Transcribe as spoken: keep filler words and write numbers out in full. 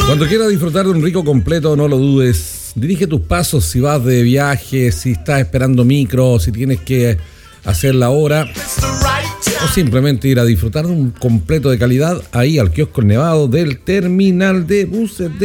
Cuando quieras disfrutar de un rico completo, no lo dudes. Dirige tus pasos si vas de viaje, si estás esperando micro, si tienes que hacer la hora, o simplemente ir a disfrutar de un completo de calidad ahí al kiosco Nevado del terminal de buses de